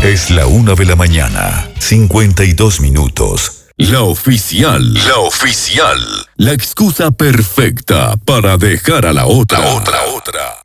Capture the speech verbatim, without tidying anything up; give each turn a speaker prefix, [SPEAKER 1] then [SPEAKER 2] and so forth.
[SPEAKER 1] Es la una de la mañana, cincuenta y dos minutos.
[SPEAKER 2] La oficial. La oficial. La excusa perfecta para dejar a la otra. La otra, otra.